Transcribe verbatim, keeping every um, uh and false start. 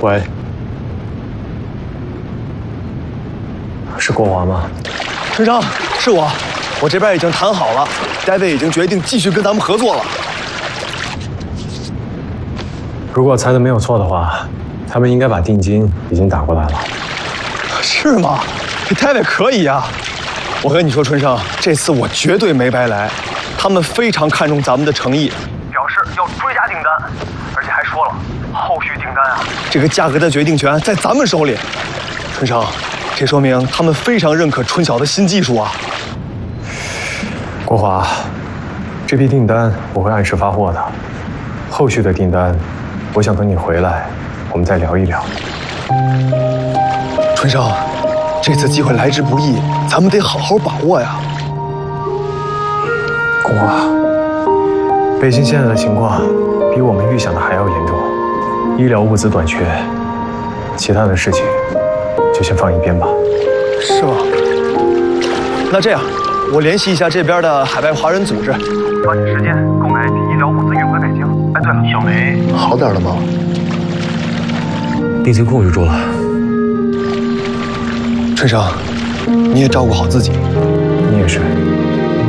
喂，是国华吗？ 村长，是我，我这边已经谈好了 ，David 已经决定继续跟咱们合作了。 如果猜的没有错的话，他们应该把定金已经打过来了。 是吗？这 David 可以呀、啊！我跟你说，春生，这次我绝对没白来，他们非常看重咱们的诚意，表示要追加订单，而且还说了，后续订单啊，这个价格的决定权在咱们手里。春生，这说明他们非常认可春晓的新技术啊。 国华，这批订单我会按时发货的，后续的订单，我想等你回来，我们再聊一聊。 春生，这次机会来之不易，咱们得好好把握呀。 国华，北京现在的情况比我们预想的还要严重，医疗物资短缺，其他的事情就先放一边吧。 是吗？那这样，我联系一下这边的海外华人组织，抓紧时间购买一批医疗物资运回北京。哎，对了，小梅好点了吗？ 病情控制住了。 春生，你也照顾好自己。 你也是。